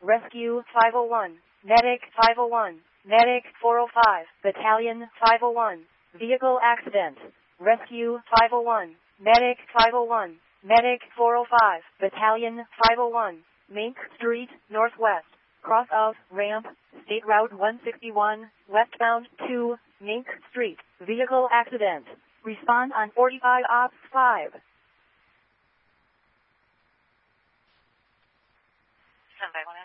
Rescue 501, Medic 501, Medic 405, Battalion 501, Vehicle Accident, Rescue 501, Medic 501, Medic 405, Battalion 501, Mink Street, Northwest, cross of ramp, State Route 161, westbound 2, Mink Street, vehicle accident. Respond on 45 Ops 5. Standby 1